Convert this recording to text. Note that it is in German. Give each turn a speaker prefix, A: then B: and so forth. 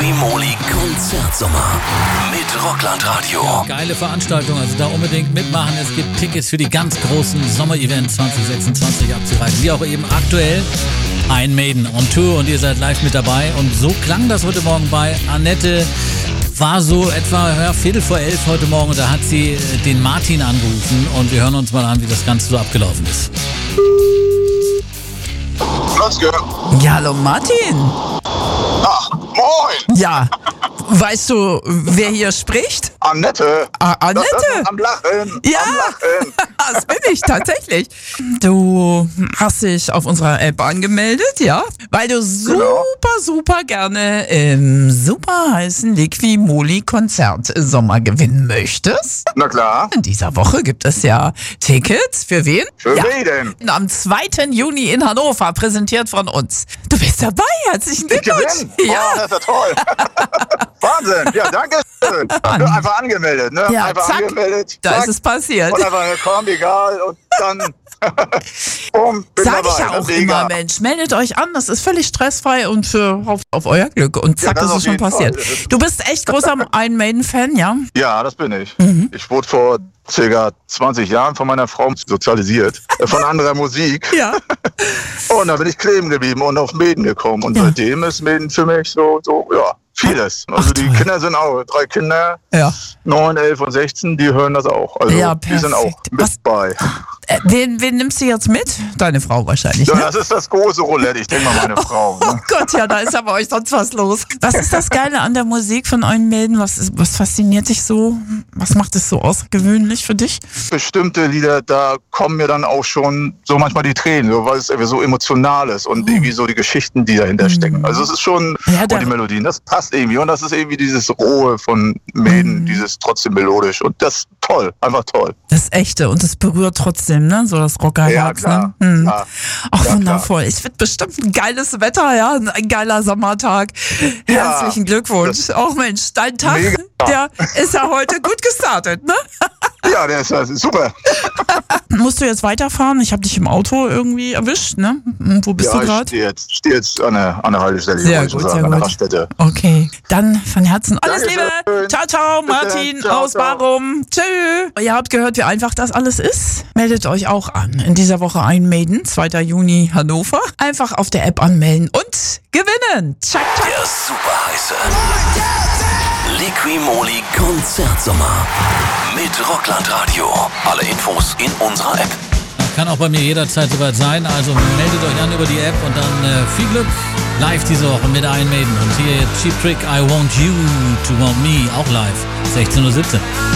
A: Liquimoli Konzertsommer mit Rockland Radio.
B: Ja, geile Veranstaltung, also da unbedingt mitmachen. Es gibt Tickets für die ganz großen Sommer-Events 2026 abzureißen. Wie auch eben aktuell Iron Maiden on Tour und ihr seid live mit dabei. Und so klang das heute Morgen bei Annette. War so etwa 11:15 heute Morgen. Da hat sie den Martin angerufen und wir hören uns mal an, wie das Ganze so abgelaufen ist.
C: Ja, hallo Martin.
D: Ach, moin!
C: Ja, weißt du, wer hier spricht?
D: Annette!
C: Annette?
D: Am Lachen!
C: Ja,
D: Am Lachen!
C: das bin ich tatsächlich. Du hast dich auf unserer App angemeldet, ja? Weil du super gerne im super heißen Liquimoli-Konzert Sommer gewinnen möchtest.
D: Na klar.
C: In dieser Woche gibt es ja Tickets. Für wen?
D: Für wen denn?
C: Am 2. Juni in Hannover, präsentiert von uns. Du bist dabei, herzlichen Glückwunsch.
D: Ja. Oh, das ist ja toll. Wahnsinn. Ja, danke schön. Einfach angemeldet, ne?
C: Ja,
D: einfach
C: zack,
D: angemeldet.
C: da
D: zack.
C: ist es passiert.
D: Und einfach, komm, egal. Und dann, bumm, bin
C: Sag
D: dabei.
C: ich ja auch immer, Mensch, meldet euch an, das ist völlig stressfrei und auf euer Glück. Und zack,
D: das
C: ist
D: auf
C: es schon
D: jeden
C: passiert.
D: Fall.
C: Du bist echt großer Iron Maiden-Fan, ja?
D: Ja, das bin ich. Ich wurde vor ca. 20 Jahren von meiner Frau sozialisiert, von anderer Musik.
C: Ja.
D: Und da bin ich kleben geblieben und auf Maiden gekommen. Und seitdem ist Maiden für mich so, ja, vieles. Also die Kinder sind auch, 3 Kinder,
C: Ja.
D: 9, 11 und 16, die hören das auch. Also
C: Ja,
D: die sind auch
C: perfekt.
D: mit bei.
C: Wen nimmst du jetzt mit? Deine Frau wahrscheinlich,
D: Ja,
C: ne?
D: das ist das große Roulette, ich denke mal meine Frau.
C: Oh
D: Ne?
C: Gott, ja, da ist ja bei euch sonst was los. Was ist das Geile an der Musik von Iron Maiden? Was fasziniert dich so? Was macht es so außergewöhnlich für dich?
D: Bestimmte Lieder, da kommen mir dann auch schon so manchmal die Tränen, so, weil es irgendwie so emotional ist und irgendwie so die Geschichten, die dahinter stecken. Also es ist schon,
C: Ja,
D: und die Melodien, das passt irgendwie. Und das ist irgendwie dieses Rohe von Maiden, dieses trotzdem melodisch. Und das ist toll, einfach toll.
C: Das Echte und es berührt trotzdem, ne? So das Rockerherz,
D: Ja, klar,
C: ne?
D: klar.
C: Ach,
D: Ja,
C: wundervoll. Es wird bestimmt ein geiles Wetter, ja? Ein geiler Sommertag.
D: Ja,
C: Herzlichen Glückwunsch. Auch Mensch, dein Tag,
D: Mega.
C: der ist ja heute gut gestartet, ne?
D: Ja, der ist super.
C: Musst du jetzt weiterfahren? Ich habe dich im Auto irgendwie erwischt, ne? Wo bist du
D: Ich
C: gerade?
D: stehe jetzt an der Haltestelle,
C: Sehr
D: wollte ich
C: gut,
D: sagen,
C: sehr
D: an der
C: gut.
D: Raststätte.
C: Okay, dann von Herzen alles
D: Dankeschön.
C: Liebe. Ciao, ciao,
D: Bis dann.
C: Martin
D: Ciao,
C: aus
D: ciao.
C: Barum. Tschö. Ihr habt gehört, wie einfach das alles ist. Meldet euch auch an. In dieser Woche Iron Maiden, 2. Juni Hannover. Einfach auf der App anmelden und gewinnen. Zack, zack.
A: Der super heiße Liquimoli Konzertsommer mit Rockland Radio. Alle Infos in unserer App.
B: Kann auch bei mir jederzeit soweit sein, also meldet euch an über die App und dann viel Glück live diese Woche mit Iron Maiden. Und hier Cheap Trick, I Want You to Want Me, auch live, 16:17 Uhr.